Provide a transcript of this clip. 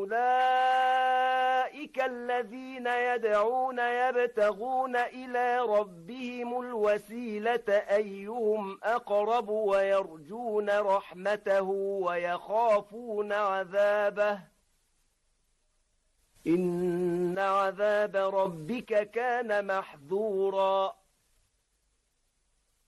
أولئك الذين يدعون يبتغون إلى ربهم الوسيلة أيهم أقرب ويرجون رحمته ويخافون عذابه إن عذاب ربك كان محذورا